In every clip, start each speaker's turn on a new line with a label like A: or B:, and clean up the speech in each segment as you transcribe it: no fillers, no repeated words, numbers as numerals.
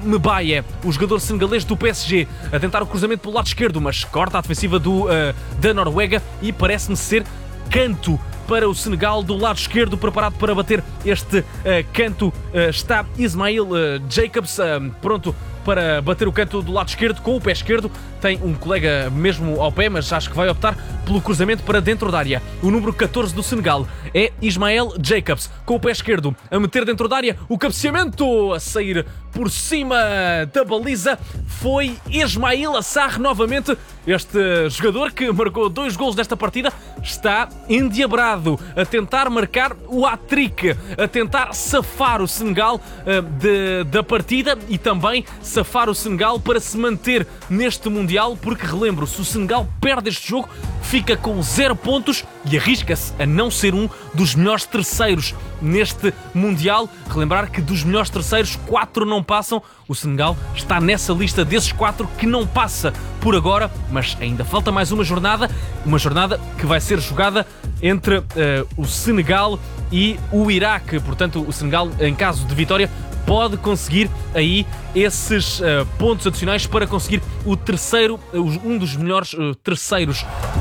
A: Mbaye, o jogador senegalês do PSG, a tentar o cruzamento pelo lado esquerdo, mas corta a defensiva da Noruega e parece-me ser canto para o Senegal do lado esquerdo, preparado para bater este canto. Está Ismail Jacobs pronto para bater o canto do lado esquerdo com o pé esquerdo. Tem um colega mesmo ao pé, mas acho que vai optar pelo cruzamento para dentro da área. O número 14 do Senegal é Ismail Jacobs, com o pé esquerdo a meter dentro da área. O cabeceamento a sair por cima da baliza foi Ismaïla Sarr novamente. Este jogador que marcou 2 golos desta partida está endiabrado a tentar marcar o hat-trick, a tentar safar o Senegal da partida e também safar o Senegal para se manter neste Mundial, porque relembro, se o Senegal perde este jogo, fica com 0 pontos e arrisca-se a não ser um dos melhores terceiros neste Mundial. Relembrar que dos melhores terceiros, 4 não passam. O Senegal está nessa lista desses 4 que não passa por agora, mas ainda falta mais uma jornada que vai ser jogada entre o Senegal e o Iraque. Portanto, o Senegal, em caso de vitória, pode conseguir aí esses pontos adicionais para conseguir o terceiro, um dos melhores terceiros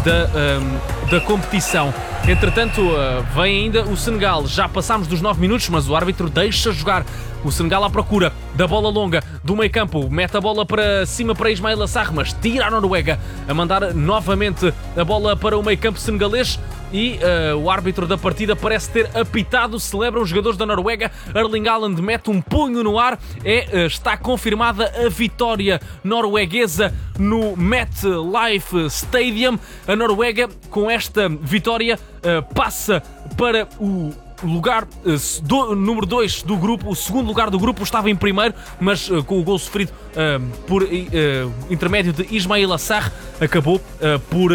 A: da competição. Entretanto, vem ainda o Senegal. Já passámos dos 9 minutos, mas o árbitro deixa jogar. O Senegal à procura da bola longa do meio campo. Mete a bola para cima para Ismaïla Sarr, mas tira a Noruega a mandar novamente a bola para o meio campo senegalês. E o árbitro da partida parece ter apitado. Celebram os jogadores da Noruega. Erling Haaland mete um punho no ar. Está confirmada a vitória norueguesa no MetLife Stadium. A Noruega, com esta vitória, passa para o lugar número 2 do grupo. O segundo lugar do grupo. Estava em primeiro, mas com o gol sofrido por intermédio de Ismaïla Sarr, acabou por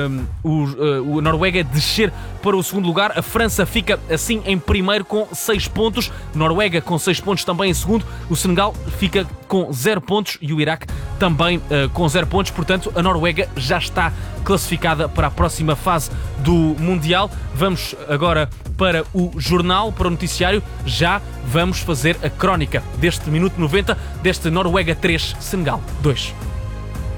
A: o Noruega descer para o segundo lugar. A França fica assim em primeiro com 6 pontos. Noruega com 6 pontos também em segundo. O Senegal fica com 0 pontos e o Iraque também com 0 pontos. Portanto, a Noruega já está classificada para a próxima fase do Mundial. Vamos agora para o jornal, para o noticiário. Já vamos fazer a crónica deste minuto 90, deste Noruega 3, Senegal 2.